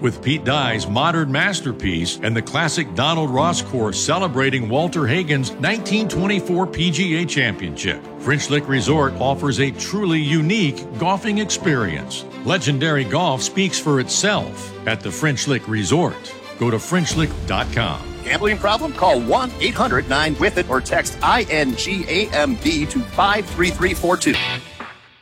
with Pete Dye's modern masterpiece and the classic Donald Ross course celebrating Walter Hagen's 1924 PGA Championship. French Lick Resort offers a truly unique golfing experience. Legendary golf speaks for itself at the French Lick Resort. Go to FrenchLick.com. Gambling problem? Call 1-800-9-WITH-IT or text INGAMB to 53342.